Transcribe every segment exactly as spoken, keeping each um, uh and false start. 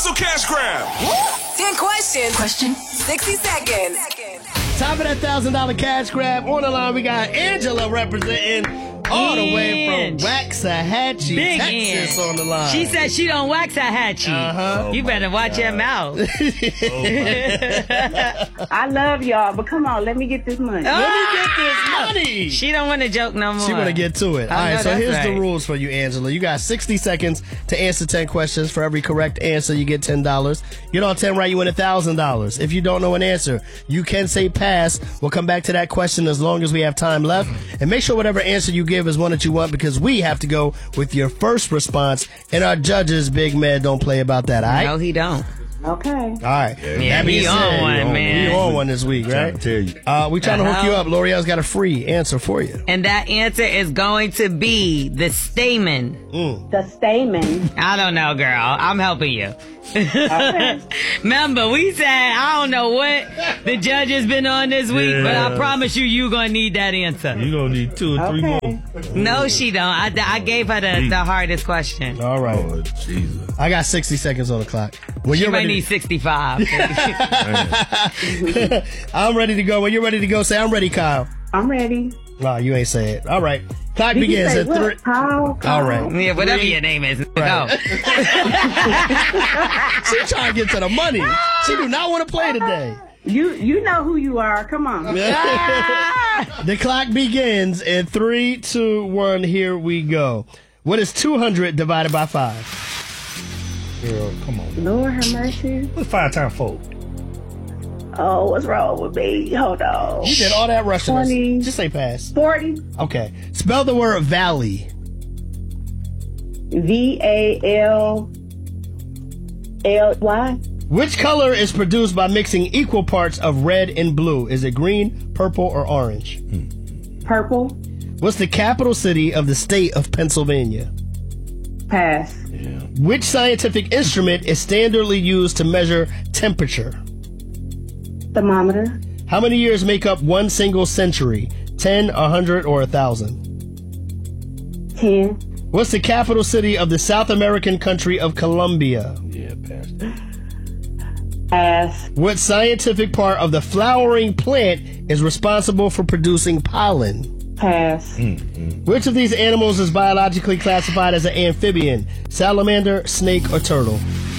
Hustle Cash Grab. ten questions. Question. sixty seconds. Time for that one thousand dollars cash grab. On the line, we got Angela representing all the way from Waxahachie, Big Texas Ann. on the line. She said she don't Waxahachie. Uh-huh. You better watch your mouth. I love y'all, but come on, let me get this money. Let me get this money. She don't want to joke no more. She want to get to it. I All right, know so that's here's right. the rules for you, Angela. You got sixty seconds to answer ten questions. For every correct answer, you get ten dollars. Get all ten right, you win one thousand dollars. If you don't know an answer, you can say pass. We'll come back to that question as long as we have time left. And make sure whatever answer you give is one that you want, because we have to go with your first response. And our judges, Big Man, don't play about that, all right? No, he don't. Okay. All right. Yeah, That being he on said, one, man. We on one this week, right? I'm trying to tell you. Uh, we trying to hook Uh-huh. you up. L'Oreal's got a free answer for you. And that answer is going to be the stamen. Mm. The stamen. I don't know, girl. I'm helping you. Okay. Remember, we said, I don't know what the judge has been on this week, Yeah. but I promise you, you going to need that answer. You're going to need two or three Okay. more. No, she don't. I, I gave her the, the hardest question. All right. Oh, Jesus. I got sixty seconds on the clock. When She you're might ready, need sixty-five. I'm ready to go. When you're ready to go, say I'm ready, Kyle. I'm ready. No, you ain't say it. All right. Clock Did you begins say at what? three. Kyle? Kyle? All right. Yeah, whatever your name is. No. She trying to get to the money. She do not want to play today. You you know who you are. Come on. The clock begins in three, two, one. Here we go. What is two hundred divided by five? Girl, come on. Lord have mercy. What's five times four? Oh, what's wrong with me? Hold on. You did all that rushing. us. twenty. Just say pass. forty. Okay. Spell the word valley. V A L L Y. Which color is produced by mixing equal parts of red and blue? Is it green, purple, or orange? Purple. What's the capital city of the state of Pennsylvania? Pass. Which scientific instrument is standardly used to measure temperature? Thermometer. How many years make up one single century? ten, a hundred, or a thousand? ten. What's the capital city of the South American country of Colombia? Yeah, pass. Pass. What scientific part of the flowering plant is responsible for producing pollen? Pass. Which of these animals is biologically classified as an amphibian? Salamander, snake, or turtle?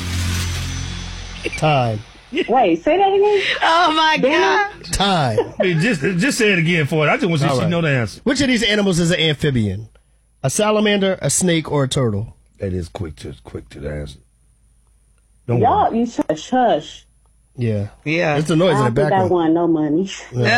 Time. Wait, say that again? Oh, my God. Time. Hey, just, just say it again for it. I just want to see All if she right. know the answer. Which of these animals is an amphibian? A salamander, a snake, or a turtle? That is quick to quick to the answer. Don't Y'all, worry. you shush, hush. Yeah. Yeah. It's the noise I in the don't think I background. want no money. You was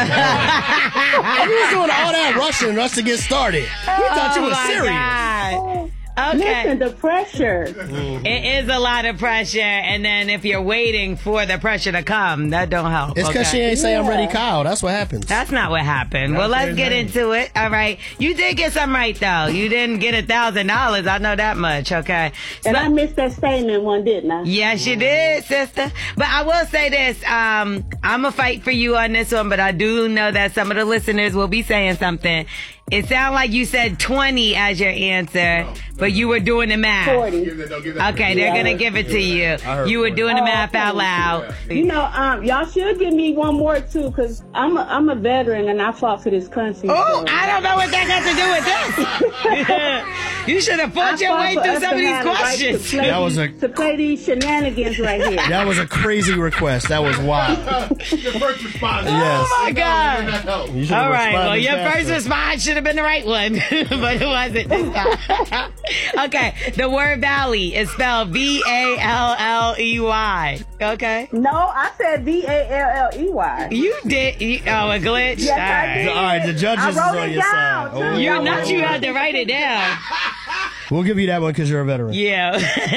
doing all that rushing rush to get started. We thought you Oh, was my serious. God. Okay. Listen, the pressure. It is a lot of pressure, and then if you're waiting for the pressure to come, that don't help. It's because she okay? ain't say I'm Yeah. ready, Kyle. That's what happens. That's not what happened. Well, let's get into it. All right. You did get some right, though. You didn't get a thousand dollars. I know that much, okay? So, And I missed that statement one, didn't I? yes, you did, sister. But I will say this. Um, I'm going to fight for you on this one, but I do know that some of the listeners will be saying something. It sounded like you said twenty as your answer, but you were doing the math. forty. Okay, they're going to give it to you. You were doing the math out loud. You know, um, y'all should give me one more, too, because I'm a, I'm a veteran and I fought for this country. Oh, so. I don't know what that got to do with this. You should have I fought your fought way for through us some to of these have the right questions. To play, That was these, a- to play these shenanigans right here. That was a crazy request. That was wild. Your first response. Yes. Oh, my God. You should have All right, well, responded your faster. first response should have been the right one, but it wasn't this time. Okay, the word valley is spelled V A L L E Y. Okay? No, I said V A L L E Y. You did. You, oh, a glitch? Yes, All I right. did. All right, the judges I is wrote on it your down, side. too. Oh, You Y'all not wrote you it had to write it down. We'll give you that one because you're a veteran. Yeah.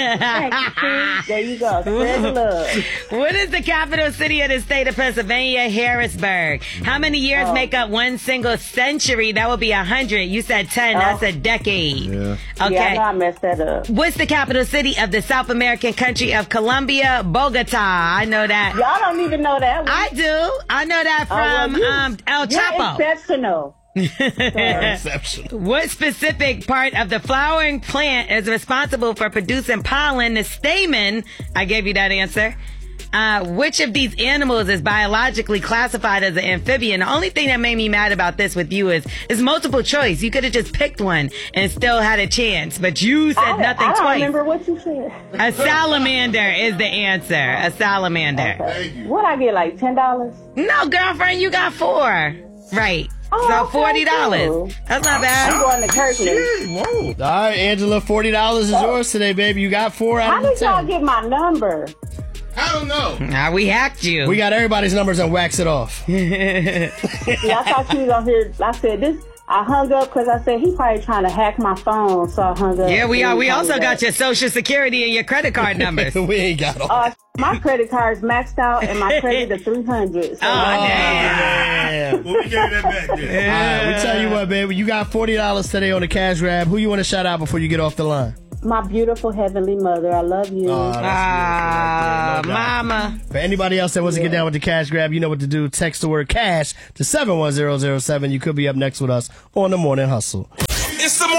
There you go. Spread the love. What is the capital city of the state of Pennsylvania? Harrisburg. How many years Oh. make up one single century? That would be a hundred. You said ten. That's a decade. Yeah. Okay. Yeah, I know I messed that up. What's the capital city of the South American country of Colombia? Bogota. I know that. Y'all don't even know that one. I do. I know that Oh, well, from you- um, El You're Chapo. exceptional. Exceptional. What specific part of the flowering plant is responsible for producing pollen? The stamen. I gave you that answer. Uh, which of these animals is biologically classified as an amphibian? The only thing that made me mad about this with you is it's multiple choice. You could have just picked one and still had a chance, but you said I, nothing I don't twice. remember what you said. A salamander is the answer. A salamander. Okay. What I get, like ten dollars? No, girlfriend, you got four. Right. Oh, so okay, forty dollars. cool. That's not I'm bad. going to Kirkland. Whoa. All right, Angela, forty dollars is yours today, baby. You got four out How of the did y'all ten. get my number? I don't know. Nah, we hacked you. We got everybody's numbers and wax it off. Yeah, I thought you was on here. I said this. I hung up because I said he probably trying to hack my phone, so I hung up. yeah, we are. We He also hung got up. your social security and your credit card numbers. We ain't got all. Uh, my credit card's maxed out and my credit is three hundred. So Oh, Oh, damn. damn. Well, we gave that back then. All right, we tell you what, baby. You got forty dollars today on the cash grab. Who you want to shout out before you get off the line? my beautiful heavenly mother, I love you. Oh, that's Ah, beautiful. No doubt. mama. For anybody else that wants to get down with the cash grab, you know what to do. Text the word cash to seven one zero zero seven. You could be up next with us on The Morning Hustle. It's the